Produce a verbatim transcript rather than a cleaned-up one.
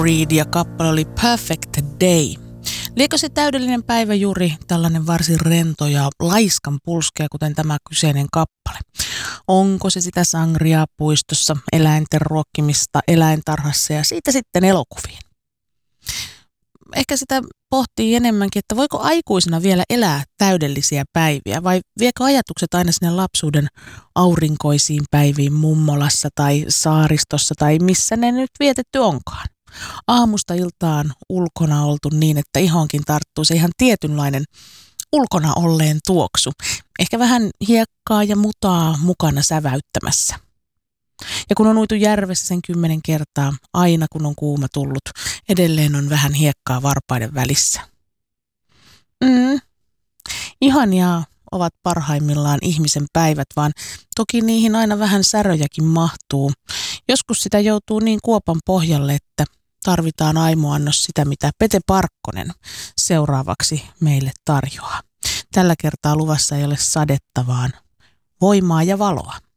Reed ja kappale oli Perfect Day. Liekö se täydellinen päivä juuri tällainen varsin rento ja laiskan pulskea, kuten tämä kyseinen kappale? Onko se sitä sangriaa puistossa, eläinten ruokkimista eläintarhassa ja siitä sitten elokuviin? Ehkä sitä pohtii enemmänkin, että voiko aikuisena vielä elää täydellisiä päiviä vai viekö ajatukset aina sinne lapsuuden aurinkoisiin päiviin mummolassa tai saaristossa tai missä ne nyt vietetty onkaan. Aamusta iltaan ulkona oltu niin, että ihonkin tarttuu se ihan tietynlainen ulkona olleen tuoksu. Ehkä vähän hiekkaa ja mutaa mukana säväyttämässä. Ja kun on uitu järvessä sen kymmenen kertaa, aina kun on kuuma tullut, edelleen on vähän hiekkaa varpaiden välissä. Mm. Ihania ovat parhaimmillaan ihmisen päivät, vaan toki niihin aina vähän säröjäkin mahtuu. Joskus sitä joutuu niin kuopan pohjalle, että tarvitaan aimoannos sitä, mitä Pete Parkkonen seuraavaksi meille tarjoaa. Tällä kertaa luvassa ei ole sadetta, vaan voimaa ja valoa.